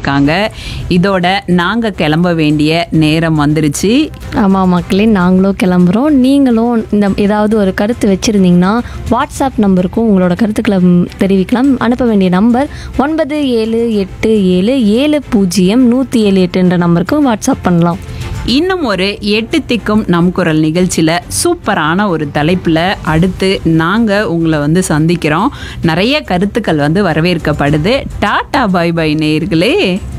இருக்காங்க. இதோட நாங்கள் கிளம்ப வேண்டிய நேரம் வந்துருச்சு. ஆமாம் மக்களே, நாங்களும் கிளம்புறோம். நீங்களும் இந்த ஏதாவது ஒரு கருத்து வச்சுருந்தீங்கன்னா வாட்ஸ்அப் நம்பருக்கும் உங்களோட கருத்துக்களை தெரிவிக்கலாம். அனுப்ப வேண்டிய நம்பர் 9787700178 என்ற நம்பருக்கும் வாட்ஸ்அப் பண்ணலாம். இன்னும் ஒரு 8 திக்கும் நம் குரல் நிகழ்ச்சியில் சூப்பரான ஒரு தலைப்பில் அடுத்து நாங்கள் உங்களை சந்திக்கிறோம். நிறைய கருத்துக்கள் வரவேற்கப்படுது. டாடா பை பை நேயர்களே.